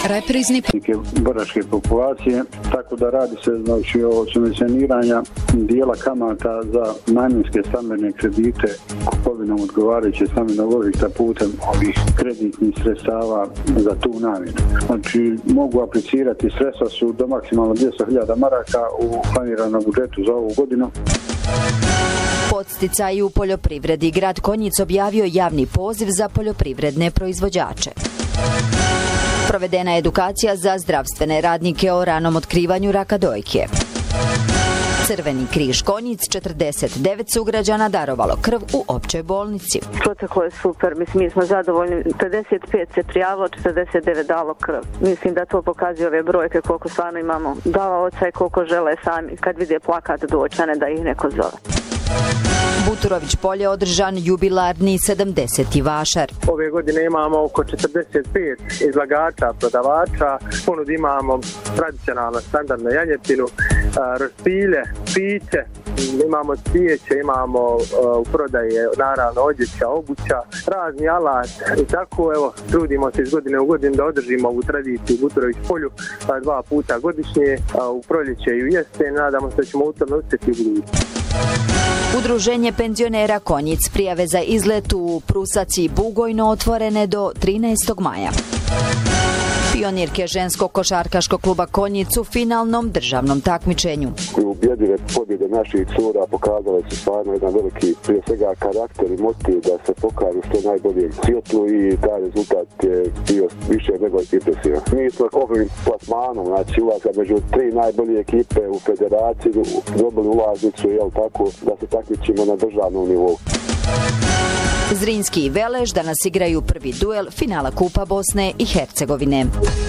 Reprizni boračke populacije, tako da radi se znači o subvencioniranja dijela kamata za namjenske stambene kredite kupovinom odgovarajuće stambenog objekta putem ovih kreditnih sredstava za tu namjenu. Znači mogu aplicirati, sredstva su do maksimalno 200.000 maraka u planiranom budžetu za ovu godinu. Podsticaj u poljoprivredi. Grad Konjic objavio javni poziv za poljoprivredne proizvođače. Provedena je edukacija za zdravstvene radnike o ranom otkrivanju raka dojke. Crveni križ Konjic 49 sugrađana darovalo krv u općoj bolnici. Proteklo je super, mi smo zadovoljni. 55 se prijavilo, 49 dalo krv. Mislim da to pokazuje ove brojke koliko stvarno imamo davaoca i koliko žele sami kad vide plakat doći, a ne da ih neko zove. Buturović polje održan jubilarni 70. vašar. Ove godine imamo oko 45 izlagača, prodavača. Ponud imamo tradicionalno standardnu janjetinu, roštilje, piće, imamo cvijeće, imamo u prodaje naravno odjeća, obuća, razni alat i tako evo trudimo se iz godine u godinu da održimo ovu tradiciju u Buturović polju 2 puta godišnje, u proljeće i u jesen. Nadamo se da ćemo u tome uspjeti u budućnosti. Udruženje penzionera Konjic prijave za izlet u Prusaci Bugojno otvorene do 13. maja. Pionirke ženskog košarkaškog kluba Konjic u finalnom državnom takmičenju. Ubjedljive pobjede naših cura pokazale su stvarno jedan veliki, prije svega karakter i motiv da se pokažu što najbolje svjetlu i taj rezultat je bio više nego impresivan. Mi smo ovim plasmanom, znači ulaza među 3 najbolje ekipe u federaciji, dobili ulaznicu, tako da se takmičimo na državnom nivou. Zrinski i Veleš danas igraju prvi duel finala Kupa Bosne i Hercegovine.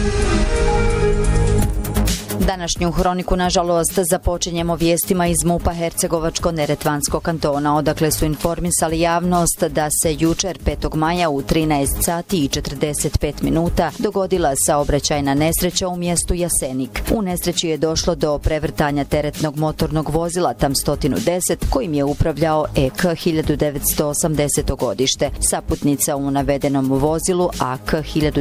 Današnju hroniku, nažalost, započinjemo vijestima iz MUP-a Hercegovačko-Neretvanskog kantona, odakle su informisali javnost da se jučer 5. maja u 13 sati i 45 minuta dogodila saobraćajna nesreća u mjestu Jasenik. U nesreći je došlo do prevrtanja teretnog motornog vozila TAM 110 kojim je upravljao EK 1980. godište. Saputnica u navedenom vozilu AK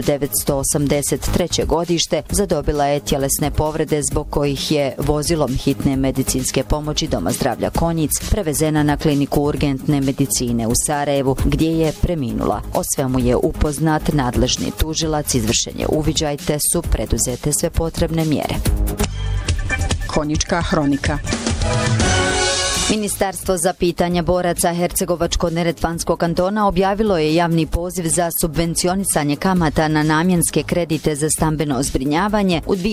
1983. godište zadobila je tjelesne povrede zbog kojih je vozilom hitne medicinske pomoći Doma zdravlja Konjic prevezena na kliniku urgentne medicine u Sarajevu, gdje je preminula. O svemu je upoznat nadležni tužilac, izvršen je uviđaj te su preduzete sve potrebne mjere. Konjička hronika. Ministarstvo za pitanja boraca Hercegovačko-Neretvanskog kantona objavilo je javni poziv za subvencionisanje kamata na namjenske kredite za stambeno zbrinjavanje u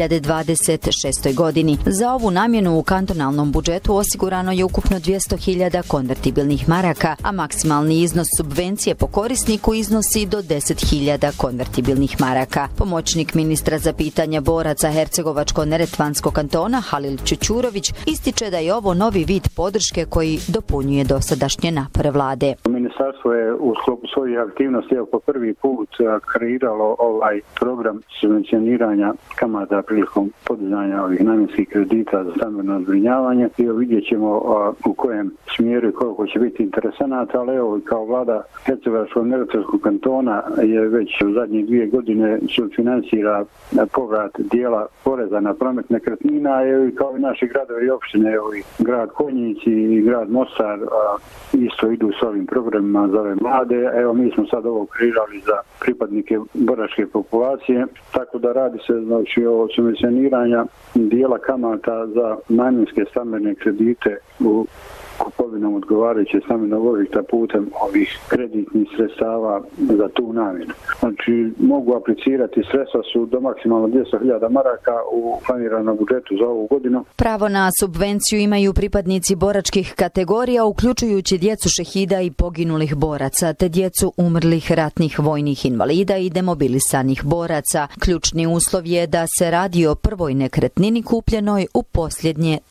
2026. godini. Za ovu namjenu u kantonalnom budžetu osigurano je ukupno 200.000 konvertibilnih maraka, a maksimalni iznos subvencije po korisniku iznosi do 10.000 konvertibilnih maraka. Pomoćnik ministra za pitanja boraca Hercegovačko-Neretvanskog kantona Halil Čučurović ističe da je ovo novi vid podrške koji dopunjuje dosadašnje napore vlade. Ministarstvo je u sklopu svojih aktivnosti po prvi put kreiralo ovaj program subvencioniranja kamata prilikom podizanja ovih namjenskih kredita za stambeno zbrinjavanje. I vidjet ćemo u kojem smjeru i koliko će biti interesanata, ali evo kao vlada Hercegovačko-Neretvanskog kantona je već u zadnje 2 godine sufinansira povrat dijela poreza na promet nekretnina, kao i naši gradovi i opštine, i grad Konjic i grad Mostar isto idu s ovim programima za ove mlade. Evo mi smo sad ovo kreirali za pripadnike boračke populacije, tako da radi se znači o subvencioniranja dijela kamata za namjenske stambene kredite u kupovinom odgovarajuće stambenog objekta putem ovih kreditnih sredstava za tu namjenu. Znači mogu aplicirati, sredstva su do maksimalno 200.000 maraka u planiranom budžetu za ovu godinu. Pravo na subvenciju imaju pripadnici boračkih kategorija, uključujući djecu šehida i poginulih boraca, te djecu umrlih ratnih vojnih invalida i demobilisanih boraca. Ključni uslov je da se radi o prvoj nekretnini kupljenoj u posljednje